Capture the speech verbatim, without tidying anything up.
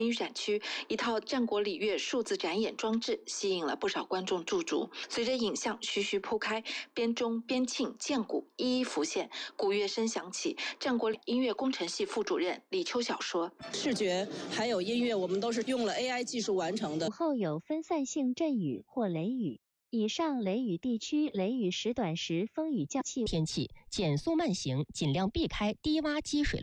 影展区，一套战国礼乐数字展演装置吸引了不少观众驻足。随着影像徐徐铺开，编钟、编磬、剑鼓一一浮现，鼓乐声响起。战国音乐工程系副主任李秋晓说：“ 视觉还有音乐，我们都是用了 A I 技术完成的。 午后有分散性阵雨或雷雨。”以上雷雨地区雷雨时短时风雨较气。 天气减速慢行，尽量避开低洼积水。